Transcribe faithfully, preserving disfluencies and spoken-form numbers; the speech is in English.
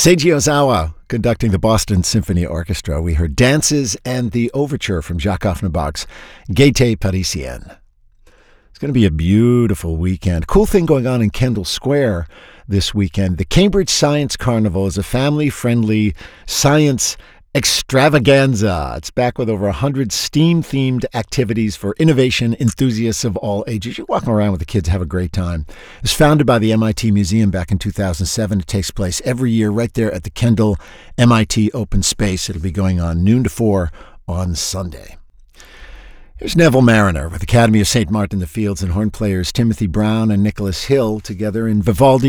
Seiji Ozawa conducting the Boston Symphony Orchestra. We heard Dances and the Overture from Jacques Offenbach's Gaieté Parisienne. It's going to be a beautiful weekend. Cool thing going on in Kendall Square this weekend. The Cambridge Science Carnival is a family-friendly science extravaganza. It's back with over one hundred STEAM-themed activities for innovation enthusiasts of all ages. You're walking around with the kids, have a great time. It was founded by the M I T Museum back in two thousand seven. It takes place every year right there at the Kendall M I T Open Space. It'll be going on noon to four on Sunday. Here's Neville Mariner with Academy of Saint Martin in the Fields and horn players Timothy Brown and Nicholas Hill together in Vivaldi